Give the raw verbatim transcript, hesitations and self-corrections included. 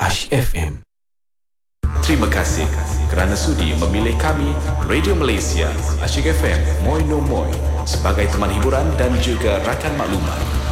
Asyik F M. Terima kasih kerana sudi memilih kami, Radio Malaysia, Asyik F M, Moi No Moi, sebagai teman hiburan dan juga rakan maklumat.